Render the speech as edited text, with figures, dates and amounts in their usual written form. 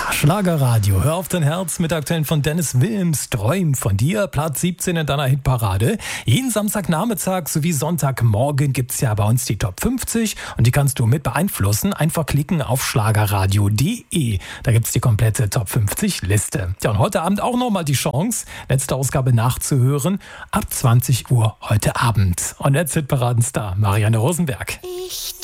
Schlagerradio, hör auf dein Herz mit Aktuellen von Dennis Wilms, Träum von dir, Platz 17 in deiner Hitparade. Jeden Samstagnachmittag sowie Sonntagmorgen gibt's ja bei uns die Top 50 und die kannst du mit beeinflussen. Einfach klicken auf schlagerradio.de. Da gibt's die komplette Top 50 Liste. Ja, und heute Abend auch nochmal die Chance, letzte Ausgabe nachzuhören, ab 20 Uhr heute Abend. Und jetzt Hitparadenstar Marianne Rosenberg.